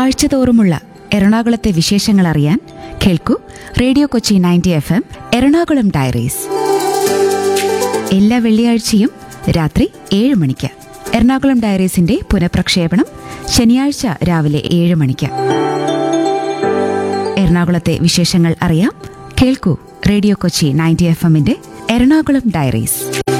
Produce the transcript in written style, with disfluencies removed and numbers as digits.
ആഴ്ചതോറുമുള്ള എറണാകുളത്തെ വിശേഷങ്ങൾ അറിയാൻ കേൾക്കൂ radio Kochi 90 FM Ernakulam diaries. എല്ലാ വെള്ളിയാഴ്ചയും രാത്രി 7 മണിക്ക്. എറണാകുളം ഡയറീസിന്റെ പുനഃപ്രക്ഷേപണം ശനിയാഴ്ച രാവിലെ 7 മണിക്ക്. എറണാകുളത്തെ വിശേഷങ്ങൾ അറിയാം കേൾക്കൂ radio Kochi 90 FM Ernakulam diaries.